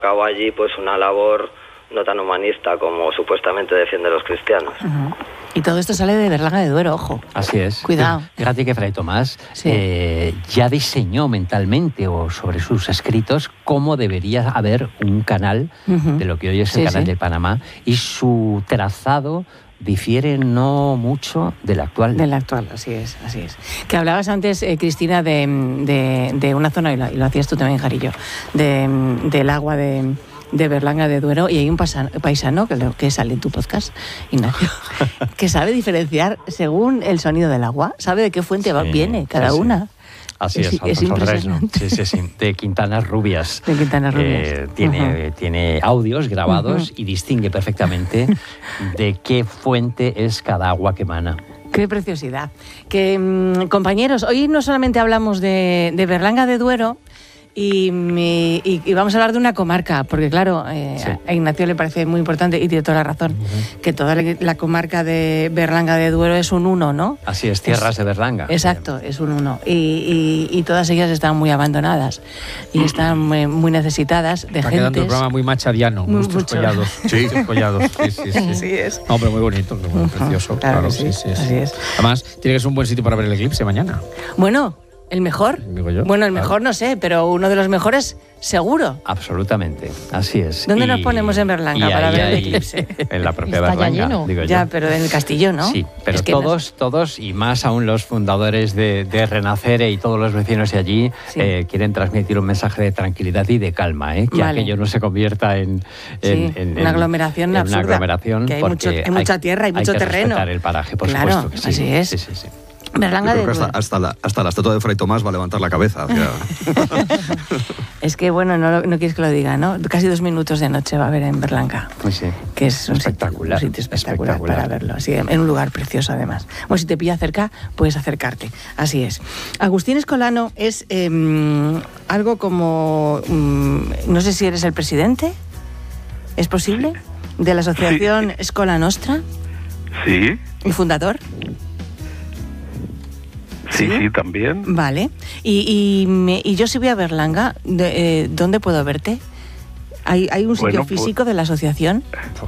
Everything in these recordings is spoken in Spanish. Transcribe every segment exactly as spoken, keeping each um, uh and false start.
Acabo allí pues una labor no tan humanista como supuestamente defienden los cristianos. Uh-huh. Y todo esto sale de Berlanga de Duero, ojo. Así es. Cuidado. Fíjate que Fray Tomás sí. eh, ya diseñó mentalmente o sobre sus escritos cómo debería haber un canal uh-huh. de lo que hoy es el sí, canal sí. de Panamá, y su trazado difiere no mucho del actual. Del actual, así es, así es. Que hablabas antes, eh, Cristina, de, de, de una zona, y lo, y lo hacías tú también, Jarillo, de, del agua de... de Berlanga de Duero, y hay un paisano que, que sale en tu podcast, Ignacio, que sabe diferenciar según el sonido del agua, sabe de qué fuente va, sí, viene cada sí, una. Sí. Así es, es, es impresionante. Sí, sí, sí, de Quintanas Rubias. De Quintanas Rubias. Eh, tiene, uh-huh. tiene audios grabados uh-huh. y distingue perfectamente de qué fuente es cada agua que emana. Qué preciosidad. Que, mmm, compañeros, hoy no solamente hablamos de, de Berlanga de Duero, Y, y, y vamos a hablar de una comarca, porque claro, eh, sí. a Ignacio le parece muy importante, y tiene toda la razón, uh-huh. que toda la, la comarca de Berlanga de Duero es un uno, ¿no? Así es, tierras es, de Berlanga. Exacto, es un uno. Y, y, y todas ellas están muy abandonadas y están muy, muy necesitadas de gente. Está quedando un programa muy machadiano, muy, muchos mucho. collados. Sí, collados. Sí, sí, sí. Así es. No, pero muy bonito, muy uh-huh. precioso. Claro, claro sí, sí, sí, así sí. es. Además, tiene que ser un buen sitio para ver el eclipse mañana. Bueno. ¿El mejor? Bueno, el mejor no sé, pero uno de los mejores seguro. Absolutamente, así es. ¿Dónde y, nos ponemos en Berlanga para ahí, ver el ahí, eclipse? En la propia Está Berlanga, ya lleno. digo yo. Ya, pero en el castillo, ¿no? Sí, pero es que todos, no... todos, y más aún los fundadores de, de Renacere y todos los vecinos de allí, sí. eh, quieren transmitir un mensaje de tranquilidad y de calma, ¿eh? que vale. aquello no se convierta en, en, sí, en, una aglomeración en absurda. Una aglomeración que hay, mucho, hay mucha tierra, hay, hay mucho que terreno. Respetar el paraje, por claro, supuesto. Que sí. Así es. Sí, sí, sí. Berlanga de hasta, hasta, la, hasta la estatua de Fray Tomás va a levantar la cabeza. O sea. Es que, bueno, no, no quieres que lo diga, ¿no? Casi dos minutos de noche va a haber en Berlanga. Pues sí. Que es un espectacular, sitio, un sitio espectacular, espectacular para verlo. Así, en un lugar precioso, además. Bueno, si te pilla cerca, puedes acercarte. Así es. Agustín Escolano es eh, algo como... Um, no sé si eres el presidente. ¿Es posible? De la asociación sí. Escola Nostra. Sí. ¿Y fundador? Sí, sí, sí, también. Vale. Y, y, me, y yo si voy a Berlanga, de, eh, ¿dónde puedo verte? ¿Hay, hay un sitio bueno, físico pues, de la asociación?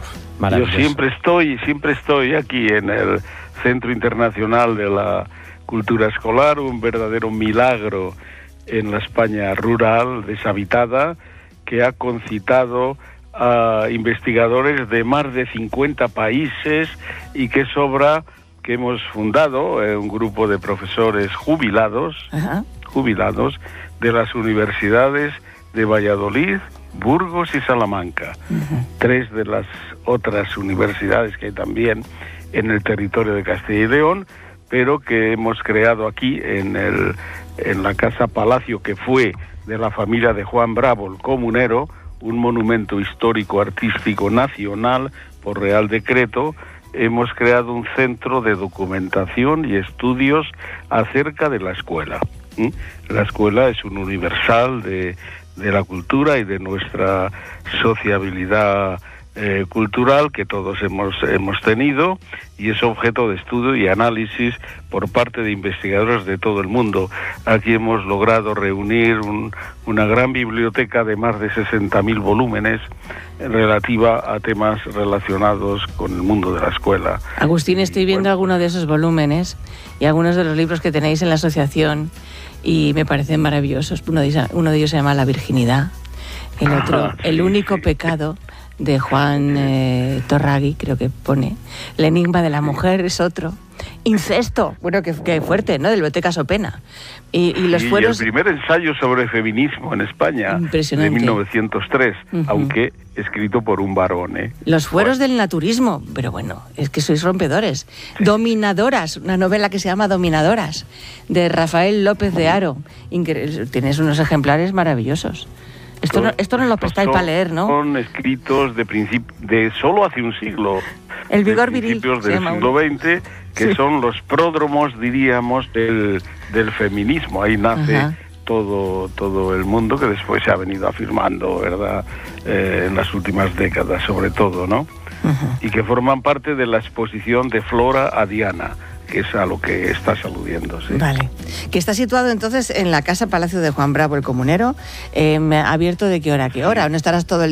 Yo siempre estoy, siempre estoy aquí en el Centro Internacional de la Cultura Escolar, un verdadero milagro en la España rural, deshabitada, que ha concitado a investigadores de más de cincuenta países y que es obra que hemos fundado, eh, un grupo de profesores jubilados, uh-huh. jubilados de las universidades de Valladolid, Burgos y Salamanca. Uh-huh. Tres de las otras universidades que hay también en el territorio de Castilla y León, pero que hemos creado aquí en, el, en la Casa Palacio, que fue de la familia de Juan Bravo, el comunero, un monumento histórico artístico nacional por Real Decreto. Hemos creado un centro de documentación y estudios acerca de la escuela. ¿Mm? La escuela es un universal de, de la cultura y de nuestra sociabilidad eh, cultural que todos hemos, hemos tenido, y es objeto de estudio y análisis por parte de investigadores de todo el mundo. Aquí hemos logrado reunir un, una gran biblioteca de más de sesenta mil volúmenes relativa a temas relacionados con el mundo de la escuela. Agustín, estoy viendo bueno, algunos de esos volúmenes y algunos de los libros que tenéis en la asociación y me parecen maravillosos. Uno de ellos, uno de ellos se llama La virginidad, el otro, ah, sí, El único sí. pecado, de Juan eh, Torragui, creo que pone. El enigma de la mujer es otro. Incesto, bueno, que, que fuerte, ¿no? De Biblioteca Sopena. Y, y los sí, fueros... y el primer ensayo sobre feminismo en España, de mil novecientos tres, uh-huh. aunque escrito por un varón, ¿eh? Los fueros bueno. del naturismo, pero bueno, es que sois rompedores. Sí. Dominadoras, una novela que se llama Dominadoras, de Rafael López de Haro. Incre- Tienes unos ejemplares maravillosos. Esto no, esto no lo prestáis para leer, ¿no? Son escritos de princip- de solo hace un siglo. El vigor de viril. Principios del siglo veinte, que sí. son los pródromos, diríamos, del, del feminismo. Ahí nace Ajá. todo todo el mundo, que después se ha venido afirmando, ¿verdad? Eh, en las últimas décadas, sobre todo, ¿no? Uh-huh. Y que forman parte de la exposición de Flora a Diana, que es a lo que estás aludiendo. ¿Sí? Vale. Que está situado entonces en la Casa Palacio de Juan Bravo el Comunero, eh, abierto de qué hora a qué hora, ¿no estarás todo el